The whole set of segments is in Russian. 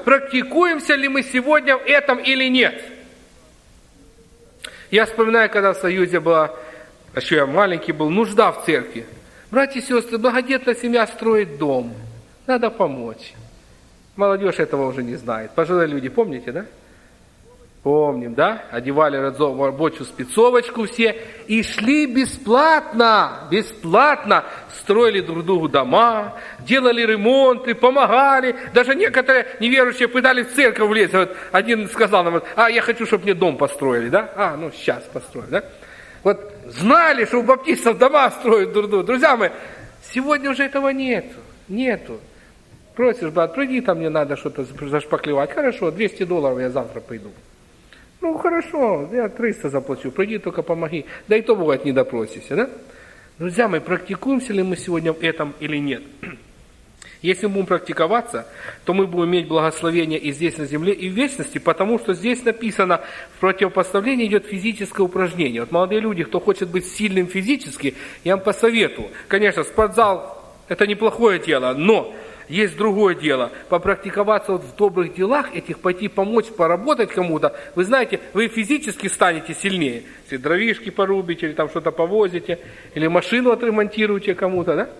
практикуемся ли мы сегодня в этом или нет. Я вспоминаю, когда в Союзе была, еще я маленький был, нужда в церкви. Братья и сестры, многодетная семья строит дом. Надо помочь. Молодежь этого уже не знает. Пожилые люди, помните, да? Помним, да? Одевали рабочую спецовочку все и шли бесплатно, строили друг другу дома, делали ремонты, помогали. Даже некоторые неверующие пытались в церковь влезть. Вот один сказал нам, я хочу, чтобы мне дом построили, да? Сейчас построили, да? Вот знали, что у баптистов дома строят друг другу. Друзья мои, сегодня уже этого нету. Просишь, брат, приди, там мне надо что-то зашпаклевать. Хорошо, $200 я завтра пойду. Хорошо, я 300 заплачу, приди, только помоги. Да и то, бывает, не допросишься, да? Друзья мои, практикуемся ли мы сегодня в этом или нет? Если мы будем практиковаться, то мы будем иметь благословение и здесь на земле, и в вечности, потому что здесь написано, в противопоставлении идет физическое упражнение. Вот молодые люди, кто хочет быть сильным физически, я вам посоветую. Конечно, спортзал – это неплохое дело, но есть другое дело. Попрактиковаться в добрых делах этих, пойти помочь, поработать кому-то. Вы знаете, вы физически станете сильнее. Если дровишки порубите, или там что-то повозите, или машину отремонтируете кому-то, да?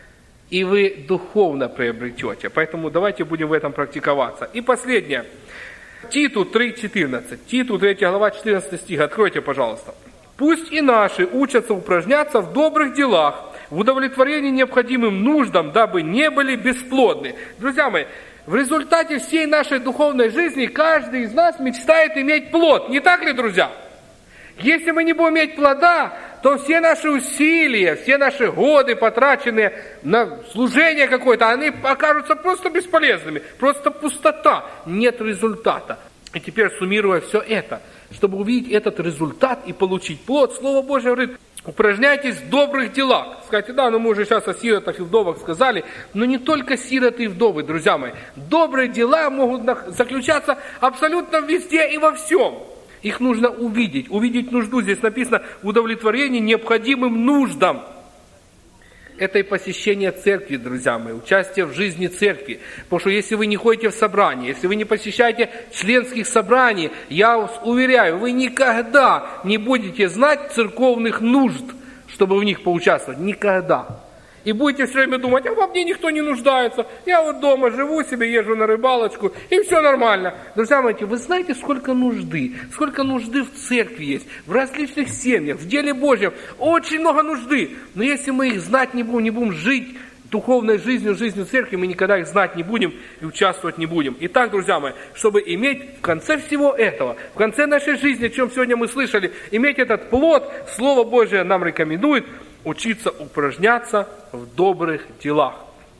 И вы духовно приобретете. Поэтому давайте будем в этом практиковаться. И последнее. Титу 3:14. Титу 3 глава 14 стих. Откройте, пожалуйста. «Пусть и наши учатся упражняться в добрых делах, в удовлетворении необходимым нуждам, дабы не были бесплодны». Друзья мои, в результате всей нашей духовной жизни каждый из нас мечтает иметь плод. Не так ли, друзья? Если мы не будем иметь плода, то все наши усилия, все наши годы, потраченные на служение какое-то, они окажутся просто бесполезными. Просто пустота, нет результата. И теперь, суммируя все это, чтобы увидеть этот результат и получить плод, Слово Божье говорит, упражняйтесь в добрых делах. Скажите, да, мы уже сейчас о сиротах и вдовах сказали, но не только сироты и вдовы, друзья мои. Добрые дела могут заключаться абсолютно везде и во всем. Их нужно увидеть нужду. Здесь написано удовлетворение необходимым нуждам. Это и посещение церкви, друзья мои, участие в жизни церкви. Потому что если вы не ходите в собрание, если вы не посещаете членских собраний, я вас уверяю, вы никогда не будете знать церковных нужд, чтобы в них поучаствовать. Никогда. И будете все время думать, во мне никто не нуждается, я вот дома живу себе, езжу на рыбалочку, и все нормально. Друзья мои, вы знаете, сколько нужды в церкви есть, в различных семьях, в деле Божьем, очень много нужды. Но если мы их знать не будем жить духовной жизнью церкви, мы никогда их знать не будем и участвовать не будем. Итак, друзья мои, чтобы иметь в конце всего этого, в конце нашей жизни, о чем сегодня мы слышали, иметь этот плод, Слово Божие нам рекомендует учиться упражняться в добрых делах.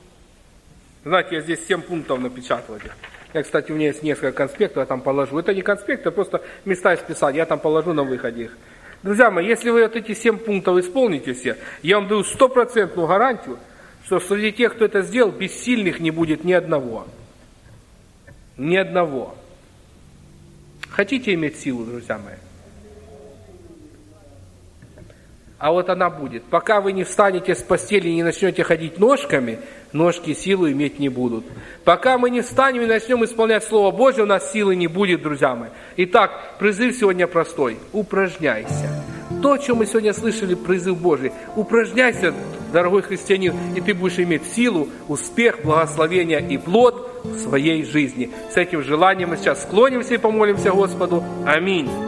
Знаете, я здесь 7 пунктов напечатал. Я, кстати, у меня есть несколько конспектов, я там положу. Это не конспекты, просто места исписать, я там положу на выходе их. Друзья мои, если вы вот эти 7 пунктов исполните все, я вам даю 100% гарантию, что среди тех, кто это сделал, бессильных не будет ни одного. Ни одного. Хотите иметь силу, друзья мои? А вот она будет. Пока вы не встанете с постели и не начнете ходить ножками, ножки силу иметь не будут. Пока мы не встанем и начнем исполнять Слово Божье, у нас силы не будет, друзья мои. Итак, призыв сегодня простой. Упражняйся. То, о чем мы сегодня слышали, призыв Божий. Упражняйся, дорогой христианин, и ты будешь иметь силу, успех, благословение и плод в своей жизни. С этим желанием мы сейчас склонимся и помолимся Господу. Аминь.